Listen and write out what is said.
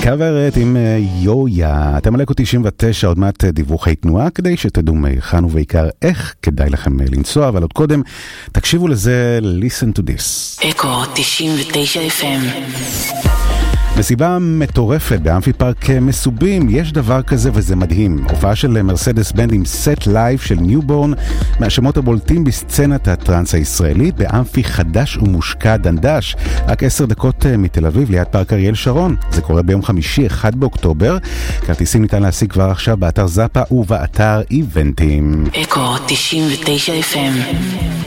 כוורת עם יויה. אתם על אקו 99, עוד מעט דיווחי תנועה, כדי שתדעו מהיכן ובעיקר איך כדאי לכם לנסוע, אבל עוד קודם תקשיבו לזה, listen to this. אקו 99 FM. מסיבה מטורפת באמפי פארק מסובים, יש דבר כזה וזה מדהים. הופעה של מרסדס בנד עם סט לייב של ניובורן, מהשמות הבולטים בסצנת הטרנס הישראלית, באמפי חדש ומושקע דנדש, רק 10 דקות מתל אביב ליד פארק אריאל שרון. זה קורה ביום חמישי 1 באוקטובר. כרטיסים ניתן להשיג כבר עכשיו באתר זאפה ובאתר איבנטים. אקו 99 FM.